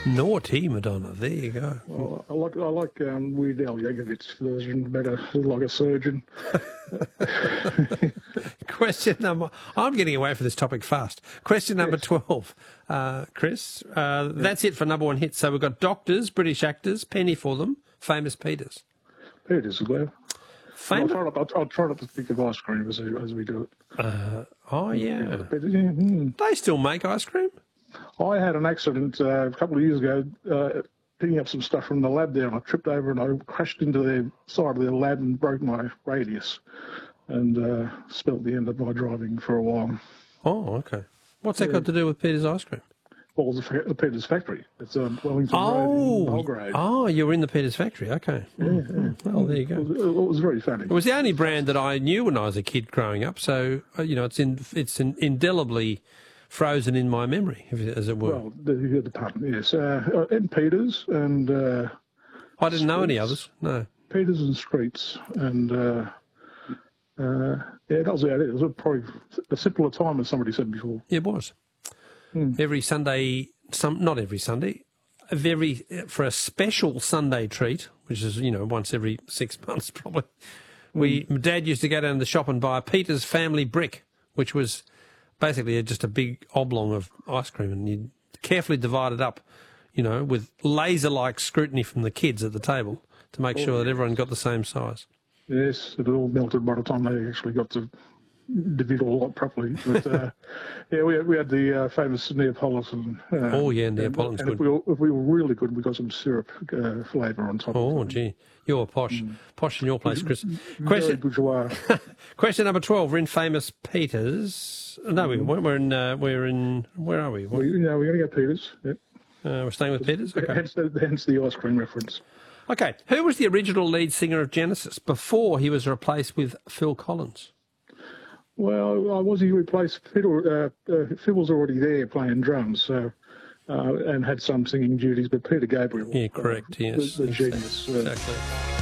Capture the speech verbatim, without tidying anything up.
Naughty Madonna. There you go. Well, I like I like um, Weird Al Yankovic's version better, like a surgeon. Question number... I'm getting away from this topic fast. Question number yes. twelve. Uh, Chris, uh, yeah. that's it for number one hits. So we've got doctors, British actors, penny for them, famous Peters. Peters as well. Famous... I'll, try not, I'll, I'll try not to think of ice cream as, as we do it. Uh, oh, yeah. yeah, Peters, yeah. Mm. They still make ice cream? I had an accident uh, a couple of years ago uh, picking up some stuff from the lab there, and I tripped over and I crashed into the side of their lab and broke my radius and uh, spelt the end of my driving for a while. Oh, okay. What's that yeah. got to do with Peter's ice cream? Well, it's the Peter's factory. It's a Wellington oh, Road in Belgrade. Oh, you were in the Peter's factory. Okay. Yeah, yeah. Well, there you go. It was, it was very funny. It was the only brand that I knew when I was a kid growing up, so, you know, it's in, it's in, indelibly frozen in my memory, as it were. Well, the, the pardon, yes. Uh, and Peters and... Uh, I didn't know Streets. any others, no. Peters and Streets and... Uh, uh, yeah, that was about it. It was probably a simpler time, as somebody said before. It was. Hmm. Every Sunday, some not every Sunday, a very for a special Sunday treat, which is, you know, once every six months probably, we hmm. Dad used to go down to the shop and buy a Peter's Family Brick, which was basically just a big oblong of ice cream, and you carefully divide it up, you know, with laser-like scrutiny from the kids at the table to make oh, sure that everyone got the same size. Yes, it all melted by the time they actually got to divvy it all up properly. But, uh, yeah, we had, we had the uh, famous Neapolitan. Uh, oh, yeah, Neapolitan's and, and good. If we, were, if we were really good, we got some syrup uh, flavour on top oh, of it. Oh, gee. You're posh. Mm. Posh in your place, Chris. Question, bourgeois. Question number twelve. We're in famous Peters. No, we, we're in, uh, we're in, where are we? What? we no, we're going to go Peters. Yep. Uh, we're staying with Peters? Okay. Hence the, hence the ice cream reference. Okay. Who was the original lead singer of Genesis before he was replaced with Phil Collins? Well, I was he replaced Phil. Uh, uh, Phil was already there playing drums, so uh, and had some singing duties. But Peter Gabriel, yeah, correct. uh, yes, the, the exactly. genius. Uh, exactly.